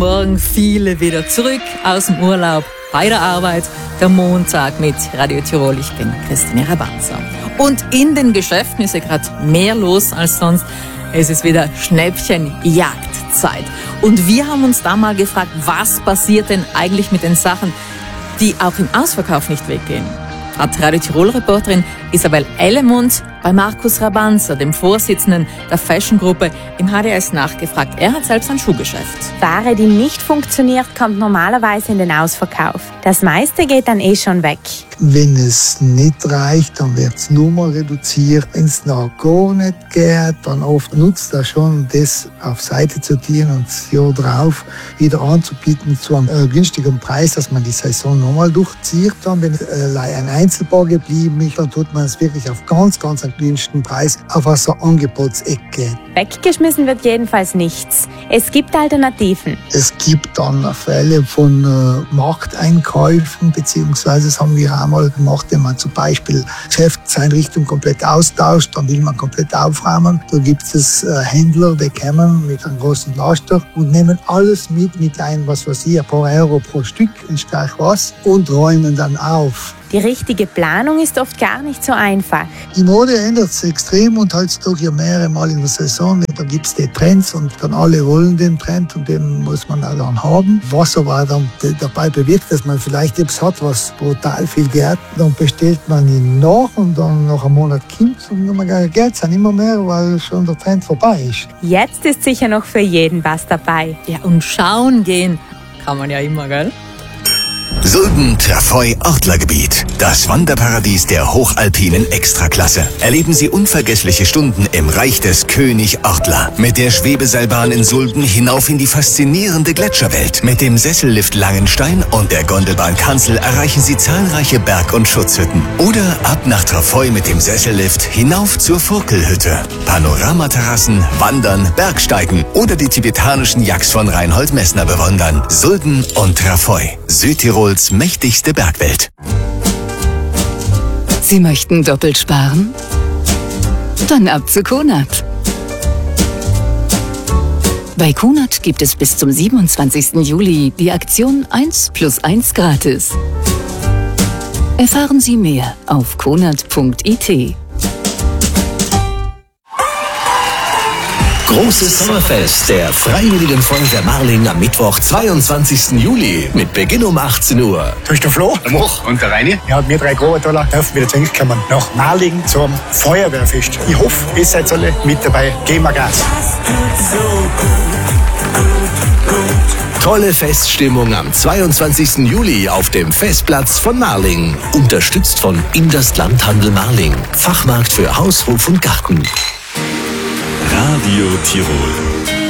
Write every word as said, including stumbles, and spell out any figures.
Morgen viele wieder zurück aus dem Urlaub bei der Arbeit. Der Montag mit Radio Tirol. Ich bin Christine Rabanza. Und in den Geschäften ist ja gerade mehr los als sonst. Es ist wieder Schnäppchenjagdzeit. Und wir haben uns da mal gefragt, was passiert denn eigentlich mit den Sachen, die auch im Ausverkauf nicht weggehen? Hat Radio Tirol-Reporterin Isabel Ellemund bei Markus Rabanza, dem Vorsitzenden der Fashion-Gruppe, im H D S nachgefragt. Er hat selbst ein Schuhgeschäft. Ware, die nicht funktioniert, kommt normalerweise in den Ausverkauf. Das meiste geht dann eh schon weg. Wenn es nicht reicht, dann wird es nur mal reduziert. Wenn es noch gar nicht geht, dann oft nutzt das schon, das auf Seite zu tun und das Jahr drauf wieder anzubieten zu einem äh, günstigen Preis, dass man die Saison nochmal durchzieht. Dann, wenn äh, ein Einzelpaar geblieben ist, dann tut man es wirklich auf ganz, ganz einen günstigen Preis auf so ein Angebotseck geht. Weggeschmissen wird jedenfalls nichts. Es gibt Alternativen. Es gibt dann Fälle von äh, Markteinkäufen, beziehungsweise das haben wir einmal gemacht, wenn man zum Beispiel Geschäftseinrichtung komplett austauscht, dann will man komplett aufräumen. Da gibt es äh, Händler, die kommen mit einem großen Laster und nehmen alles mit, mit ein, was weiß ich, ein paar Euro pro Stück, ist gleich was, und räumen dann auf. Die richtige Planung ist oft gar nicht so einfach. Die Mode ändert sich extrem und heutzutage ja mehrere Mal in der Saison. Da gibt es die Trends und dann alle wollen den Trend und den muss man auch dann haben. Was aber dann dabei bewirkt, dass man vielleicht etwas hat, was brutal viel Geld, dann bestellt man ihn nach und dann nach einem Monat kommt es und dann Geld sind immer mehr, weil schon der Trend vorbei ist. Jetzt ist sicher noch für jeden was dabei. Ja, und schauen gehen kann man ja immer, gell? Sulden-Trafoi-Ortlergebiet. Das Wanderparadies der hochalpinen Extraklasse. Erleben Sie unvergessliche Stunden im Reich des König Ortler. Mit der Schwebeseilbahn in Sulden hinauf in die faszinierende Gletscherwelt. Mit dem Sessellift Langenstein und der Gondelbahn Kanzel erreichen Sie zahlreiche Berg- und Schutzhütten. Oder ab nach Trafoi mit dem Sessellift hinauf zur Furkelhütte. Panoramaterrassen, Wandern, Bergsteigen oder die tibetanischen Yaks von Reinhold Messner bewundern. Sulden und Trafoi. Südtirols mächtigste Bergwelt. Sie möchten doppelt sparen? Dann ab zu Kunert. Bei Kunert gibt es bis zum siebenundzwanzigsten Juli die Aktion eins plus eins gratis. Erfahren Sie mehr auf kunert punkt I T. Großes Sommerfest der Freiwilligen Feuerwehr Marling am Mittwoch, zweiundzwanzigsten Juli mit Beginn um achtzehn Uhr. Da ist der Flo. Der Moch. Und der Reini. Ja, wir drei Grobetaler dürfen wieder zurückkommen nach Marling zum Feuerwehrfest. Ich hoffe, ihr seid alle mit dabei. Gehen wir Gas. Tolle Feststimmung am zweiundzwanzigsten Juli auf dem Festplatz von Marling. Unterstützt von Inders Landhandel Marling. Fachmarkt für Haus, Hof und Garten. Radio Tirol.